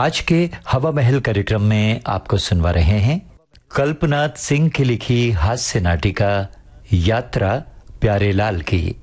आज के हवा महल कार्यक्रम में आपको सुनवा रहे हैं कल्पनाथ सिंह की लिखी हास्य नाटिका यात्रा प्यारे लाल की।